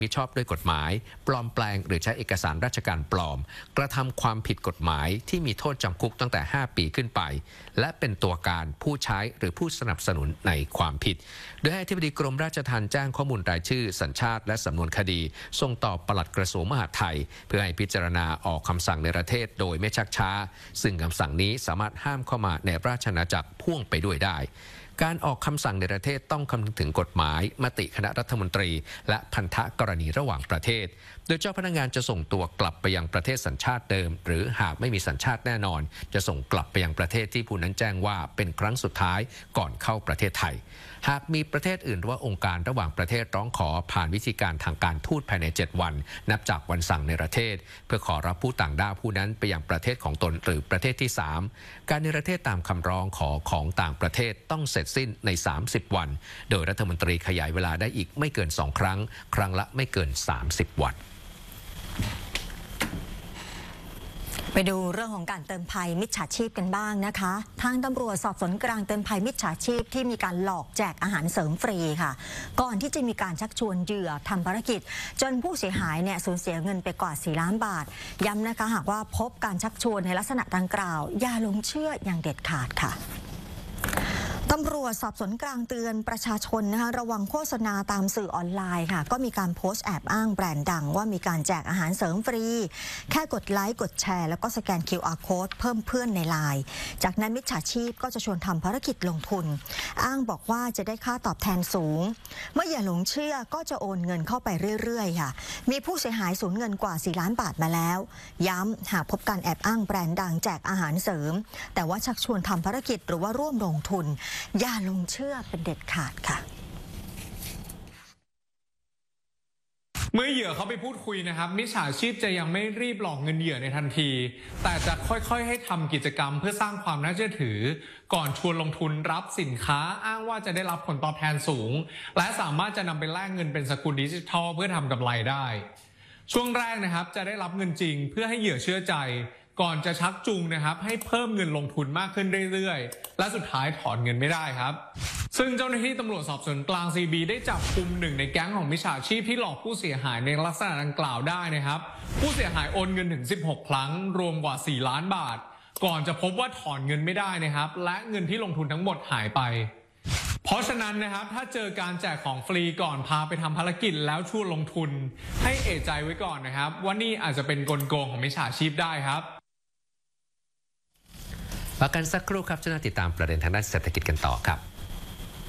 มิชอบด้วยกฎหมายปลอมแปลงหรือใช้เอกสารราชการปลอมกระทำความผิดกฎหมายที่มีโทษจำคุกตั้งแต่5 ปีขึ้นไปและเป็นตัวการผู้ใช้หรือผู้สนับสนุนในความผิดโดยให้อธิบดีกรมราชทัณฑ์แจ้งข้อมูลรายชื่อสัญชาติและสำนวนคดีส่งต่อปลัดกระทรวงมหาดไทยเพื่อให้พิจารณาออกคำสั่งในประเทศโดยไม่ชักช้าซึ่งคำสั่งนี้สามารถห้ามเข้ามาในราชอาณาจักรพ่วงไปด้วยได้การออกคำสั่งในประเทศต้องคำนึงถึงกฎหมายมติคณะรัฐมนตรีและพันธกรณีระหว่างประเทศโดยเจ้าพนักงานจะส่งตัวกลับไปยังประเทศสัญชาติเดิมหรือหากไม่มีสัญชาติแน่นอนจะส่งกลับไปยังประเทศที่ผู้นั้นแจ้งว่าเป็นครั้งสุดท้ายก่อนเข้าประเทศไทยหากมีประเทศอื่นหรือว่าองค์การระหว่างประเทศร้องขอผ่านวิธีการทางการทูตภายใน7 วันนับจากวันสั่งในประเทศเพื่อขอรับผู้ต่างด้าวผู้นั้นไปยังประเทศของตนหรือประเทศที่3การในประเทศตามคำร้องขอของต่างประเทศต้องเสร็จสิ้นใน30 วันโดยรัฐมนตรีขยายเวลาได้อีกไม่เกิน2 ครั้งครั้งละไม่เกิน30 วันไปดูเรื่องของการเตือนภัยมิจฉาชีพกันบ้างนะคะทางตำรวจสอบสวนกลางเตือนภัยมิจฉาชีพที่มีการหลอกแจกอาหารเสริมฟรีค่ะก่อนที่จะมีการชักชวนเหยื่อทำภารกิจจนผู้เสียหายเนี่ยสูญเสียเงินไปกว่า4 ล้านบาทย้ำนะคะหากว่าพบการชักชวนในลักษณะดังกล่าวอย่าหลงเชื่ออย่างเด็ดขาดค่ะตำรวจสอบสวนกลางเตือนประชาชนนะคะระวังโฆษณาตามสื่อออนไลน์ค่ะก็มีการโพสต์แอบอ้างแบรนด์ดังว่ามีการแจกอาหารเสริมฟรีแค่กดไลค์กดแชร์แล้วก็สแกน QR Code เพิ่มเพื่อนในไลน์จากนั้นมิจฉาชีพก็จะชวนทำภารกิจลงทุนอ้างบอกว่าจะได้ค่าตอบแทนสูงเมื่ออย่าหลงเชื่อก็จะโอนเงินเข้าไปเรื่อยๆค่ะมีผู้เสียหายสูญเงินกว่า4 ล้านบาทมาแล้วย้ำหากพบการแอบอ้างแบรนด์ดังแจกอาหารเสริมแต่ว่าชักชวนทำภารกิจหรือว่าร่วมลงทุนอย่าลงเชื่อเป็นเด็ดขาดค่ะเมื่อเหยื่อเขาไปพูดคุยนะครับมิจฉาชีพจะยังไม่รีบหลอกเงินเหยื่อในทันทีแต่จะค่อยๆให้ทำกิจกรรมเพื่อสร้างความน่าเชื่อถือก่อนชวนลงทุนรับสินค้าอ้างว่าจะได้รับผลตอบแทนสูงและสามารถจะนำไปแลกเงินเป็นสกุลดิจิทัลเพื่อทำกำไรได้ช่วงแรกนะครับจะได้รับเงินจริงเพื่อให้เหยื่อเชื่อใจก่อนจะชักจูงนะครับให้เพิ่มเงินลงทุนมากขึ้นเรื่อยๆและสุดท้ายถอนเงินไม่ได้ครับซึ่งเจ้าหน้าที่ตำรวจสอบสวนกลาง CB ได้จับกุม1ในแก๊งของมิจฉาชีพที่หลอกผู้เสียหายในลักษณะดังกล่าวได้นะครับผู้เสียหายโอนเงินถึง16 ครั้งรวมกว่า4 ล้านบาทก่อนจะพบว่าถอนเงินไม่ได้นะครับและเงินที่ลงทุนทั้งหมดหายไปเพราะฉะนั้นนะครับถ้าเจอการแจกของฟรีก่อนพาไปทำภารกิจแล้วชวนลงทุนให้เอะใจไว้ก่อนนะครับว่านี่อาจจะเป็นกลโกงของมิจฉาชีพได้ครับพักกันสักครู่ครับจะติดตามประเด็นทางด้านเศรษฐกิจกันต่อครับ